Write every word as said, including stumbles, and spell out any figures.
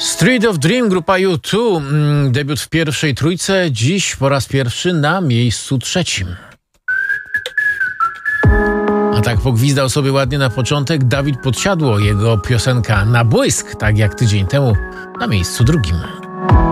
Street of Dream, grupa U dwa, mm, debiut w pierwszej trójce, dziś po raz pierwszy na miejscu trzecim. A tak pogwizdał sobie ładnie na początek Dawid Podsiadło, jego piosenka Na błysk, tak jak tydzień temu, na miejscu drugim.